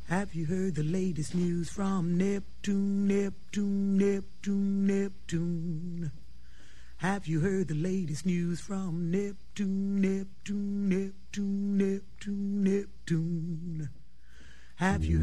Have you heard the latest news from Neptune, Neptune, Neptune, Neptune? Have you heard the latest news from Neptune, Neptune, Neptune, Neptune, Neptune? Have you